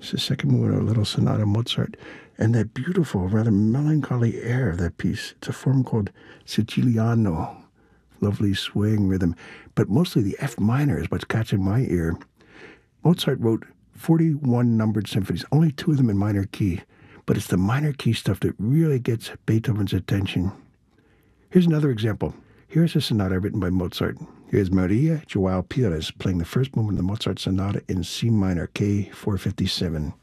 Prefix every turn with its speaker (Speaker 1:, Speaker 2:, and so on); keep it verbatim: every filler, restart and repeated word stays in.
Speaker 1: It's the second movement of a little sonata Mozart. And that beautiful, rather melancholy air of that piece, it's a form called Siciliano. Lovely swaying rhythm. But mostly the F minor is what's catching my ear. Mozart wrote forty-one numbered symphonies, only two of them in minor key. But it's the minor key stuff that really gets Beethoven's attention. Here's another example. Here's a sonata written by Mozart. Here's Maria Joao Pires playing the first movement of the Mozart sonata in C minor, K four fifty-seven.